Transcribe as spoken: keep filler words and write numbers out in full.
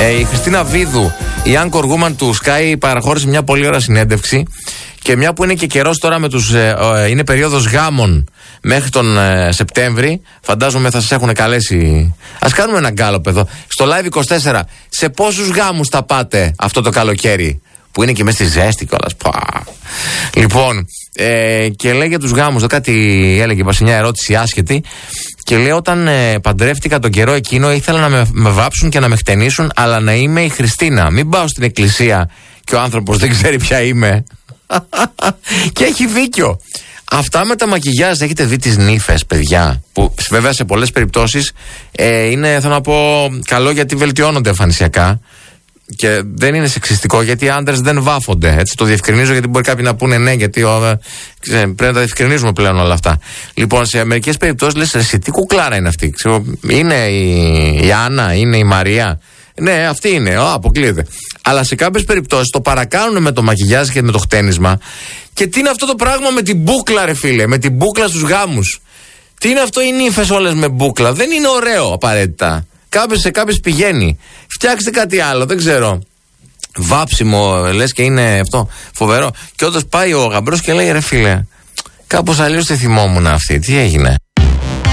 Ε, η Χριστίνα Βίδου, η anchor woman του Sky, παραχώρησε μια πολύ ωραία συνέντευξη. Και μια που είναι και καιρός τώρα με τους, ε, ε, είναι περίοδος γάμων μέχρι τον ε, Σεπτέμβρη, φαντάζομαι θα σας έχουν καλέσει. Ας κάνουμε ένα γκάλωπ εδώ. Στο Live είκοσι τέσσερα, σε πόσους γάμους θα πάτε αυτό το καλοκαίρι? Που είναι και μέσα στη ζέστη κιόλας. Λοιπόν, ε, και λέει για τους γάμους, εδώ κάτι έλεγε, είπα σε μια ερώτηση άσχετη. Και λέει, όταν ε, παντρεύτηκα τον καιρό εκείνο, ήθελα να με, με βάψουν και να με χτενίσουν, αλλά να είμαι η Χριστίνα. Μην πάω στην εκκλησία και ο άνθρωπος δεν ξέρει ποια είμαι. Και έχει δίκιο. Αυτά με τα μακιγιάζ, έχετε δει τις νύφες, παιδιά, που βέβαια σε πολλές περιπτώσεις ε, είναι, θέλω να πω, καλό γιατί βελτιώνονται εμφανισιακά. Και δεν είναι σεξιστικό, γιατί οι άντρες δεν βάφονται. Έτσι το διευκρινίζω, γιατί μπορεί κάποιοι να πούνε ναι, γιατί ο, ξέρω, πρέπει να τα διευκρινίζουμε πλέον όλα αυτά. Λοιπόν, σε μερικές περιπτώσεις λες, εσύ τι κουκλάρα είναι αυτή? Ξέρω, είναι η, η Άννα, είναι η Μαρία. Ναι, αυτή είναι, ο, αποκλείεται. Αλλά σε κάποιες περιπτώσεις το παρακάνουν με το μακιγιάζ και με το χτένισμα. Και τι είναι αυτό το πράγμα με την μπούκλα, ρε φίλε, με την μπούκλα στους γάμους? Τι είναι αυτό οι νύφες όλες με μπούκλα? Δεν είναι ωραίο απαραίτητα. Κάποιες σε κάποιες πηγαίνει. Φτιάξτε κάτι άλλο, δεν ξέρω. Βάψιμο, λες, και είναι αυτό φοβερό. Και όντως πάει ο γαμπρός και λέει, ρε φίλε, κάπως αλλιώς τη θυμόμουν αυτή. Τι έγινε?